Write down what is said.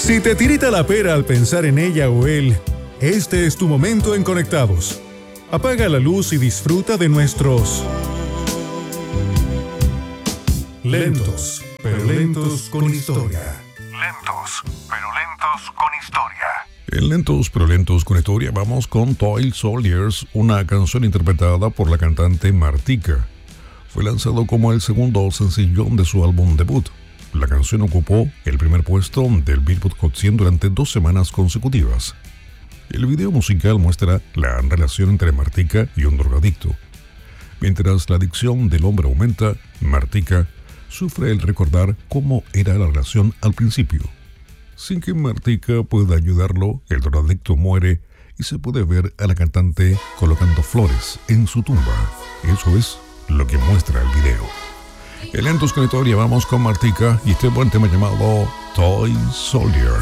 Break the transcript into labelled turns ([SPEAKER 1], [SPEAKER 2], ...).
[SPEAKER 1] Si te tirita la pera al pensar en ella o él, este es tu momento en Conectados. Apaga la luz y disfruta de nuestros lentos, pero lentos con historia.
[SPEAKER 2] Lentos, pero lentos con historia.
[SPEAKER 3] En Lentos pero lentos con historia vamos con Toy Soldiers, una canción interpretada por la cantante Martika. Fue lanzado como el segundo sencillo de su álbum debut. La canción ocupó el primer puesto del Billboard Hot 100 durante 2 semanas consecutivas. El video musical muestra la relación entre Martika y un drogadicto. Mientras la adicción del hombre aumenta, Martika sufre el recordar cómo era la relación al principio. Sin que Martika pueda ayudarlo, el drogadicto muere y se puede ver a la cantante colocando flores en su tumba. Eso es lo que muestra el video. En Lentos con Historia vamos con Martika y este buen tema llamado Toy Soldiers.